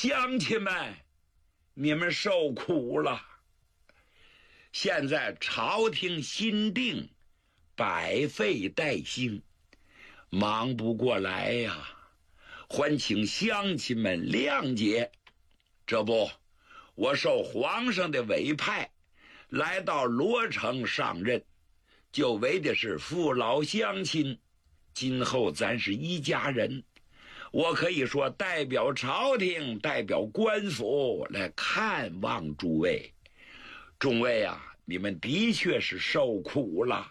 乡亲们，你们受苦了。现在朝廷新定，百废待兴，忙不过来呀，还请乡亲们谅解。这不，我受皇上的委派，来到罗城上任，就为的是父老乡亲，今后咱是一家人。我可以说代表朝廷，代表官府来看望诸位。众位啊，你们的确是受苦了。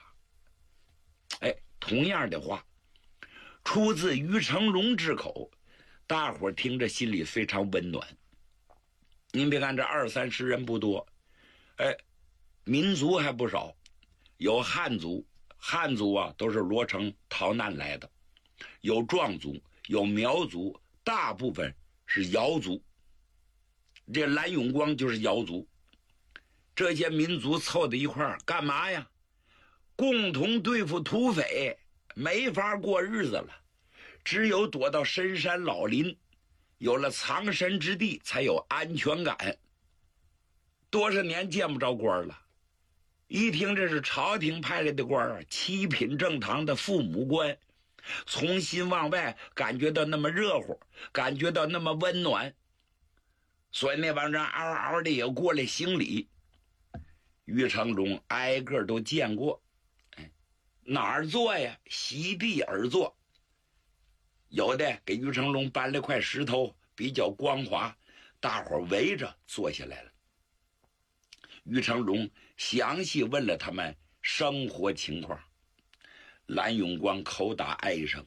同样的话出自于成龙之口，大伙听着心里非常温暖。您别看这20-30人不多，民族还不少，有汉族，汉族啊都是罗城逃难来的，有壮族，有苗族，大部分是瑶族。这蓝永光就是瑶族。这些民族凑在一块儿干嘛呀？共同对付土匪，没法过日子了，只有躲到深山老林，有了藏身之地才有安全感。多少年见不着官了，一听这是朝廷派来的官，七品正堂的父母官，从心往外感觉到那么热乎，感觉到那么温暖，所以那帮人嗷嗷的也过来行礼。于成龙挨个都见过，哪儿坐呀？席地而坐。有的给于成龙搬了块石头，比较光滑，大伙围着坐下来了。于成龙详细问了他们生活情况。蓝永光口打哀声：“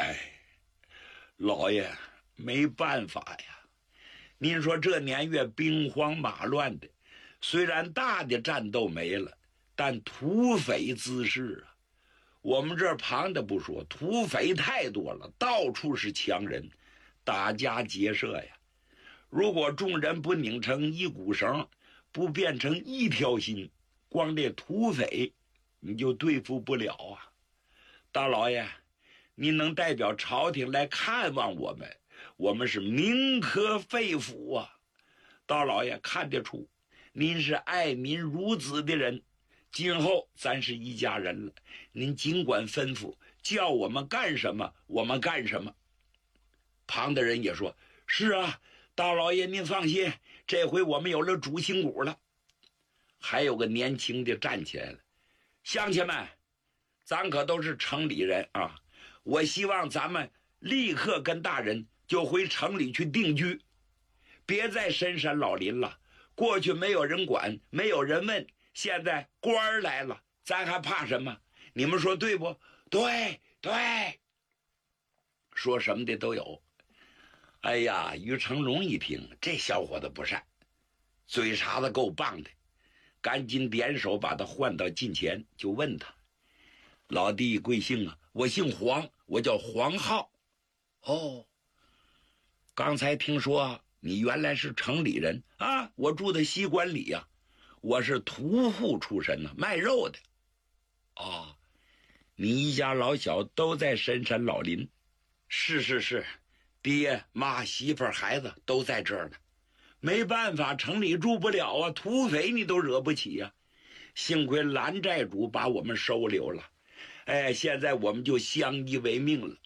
老爷，没办法呀。您说这年月兵荒马乱的，虽然大的战斗没了，但土匪滋事啊。我们这旁的不说，土匪太多了，到处是强人，打家劫舍呀。如果众人不拧成一股绳，不变成一条心，光这土匪你就对付不了啊。大老爷，您能代表朝廷来看望我们，我们是铭刻肺腑啊。大老爷看得出您是爱民如子的人，今后咱是一家人了，您尽管吩咐，叫我们干什么我们干什么。”旁的人也说：“是啊，大老爷您放心，这回我们有了主心骨了。”还有个年轻的站起来了：“乡亲们，咱可都是城里人啊，我希望咱们立刻跟大人就回城里去定居，别再深山老林了。过去没有人管，没有人问，现在官儿来了，咱还怕什么？你们说对不？”“对对。”说什么的都有。哎呀，于成龙一听，这小伙子不善，嘴茬子够棒的，赶紧点手把他唤到近前，就问他：“老弟贵姓啊？”“我姓黄，我叫黄浩。”“哦，刚才听说你原来是城里人啊？”“我住在西关里呀，我是屠户出身呢，卖肉的。”“哦，你一家老小都在深山老林？”“是，爹妈媳妇孩子都在这儿呢。没办法，城里住不了啊，土匪你都惹不起呀。幸亏蓝寨主把我们收留了，现在我们就相依为命了。”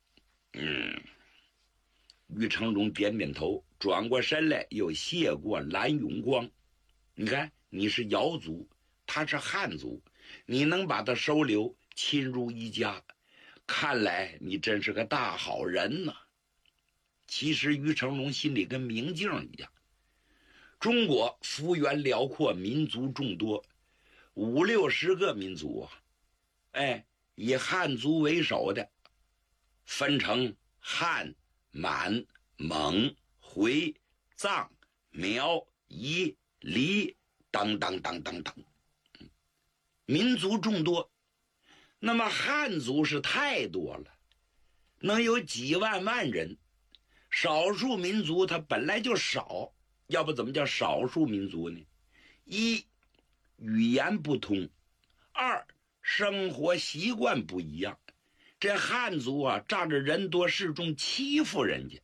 于成龙点点头，转过身来又谢过蓝永光：“你看你是瑶族，他是汉族，你能把他收留亲如一家，看来你真是个大好人呢。”其实于成龙心里跟明镜一样，中国幅员辽阔，民族众多，50-60个民族啊，以汉族为首的分成汉、满、蒙、回、藏、苗、彝、黎等等，民族众多。那么汉族是太多了，能有几万人。少数民族它本来就少，要不怎么叫少数民族呢？一，语言不通；二，生活习惯不一样。这汉族啊，仗着人多势众欺负人家，